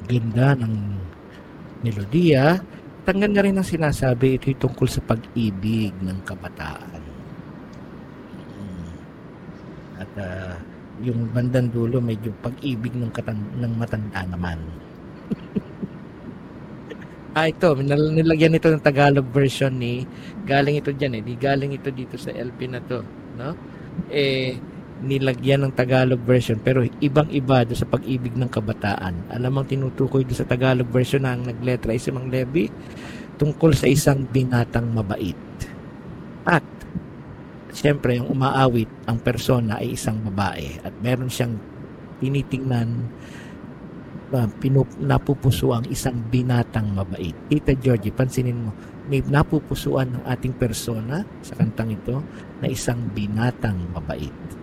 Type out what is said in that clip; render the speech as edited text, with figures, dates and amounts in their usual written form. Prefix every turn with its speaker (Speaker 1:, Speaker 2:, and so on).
Speaker 1: ganda ng melodiya. At ang ganda rin ang sinasabi, ito'y tungkol sa pag-ibig ng kabataan. At yung bandang dulo, medyo pag-ibig ng matanda naman. Ito, nilagyan ito ng Tagalog version galing ito dyan galing ito dito sa LP na to, no? Nilagyan ng Tagalog version, pero ibang-iba do sa pag-ibig ng kabataan. Alam ang tinutukoy do sa Tagalog version na ang nagletra ay si Mang Levy, tungkol sa isang binatang mabait. At siyempre, yung umaawit, ang persona ay isang babae at meron siyang tinitingnan, napupusuan ang isang binatang mabait. Tita Georgie, pansinin mo, may napupusuan ng ating persona sa kantang ito na isang binatang mabait.